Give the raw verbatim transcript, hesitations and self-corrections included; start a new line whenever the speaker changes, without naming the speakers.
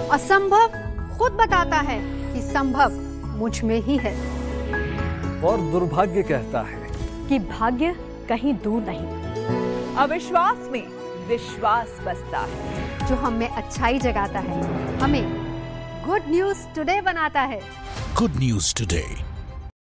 असंभव खुद बताता है कि संभव मुझ में ही है।
और दुर्भाग्य कहता है
कि भाग्य कहीं दूर नहीं।
अविश्वास में विश्वास बसता है।
जो हम में अच्छाई जगाता है, हमें गुड न्यूज टुडे बनाता है।
Good news today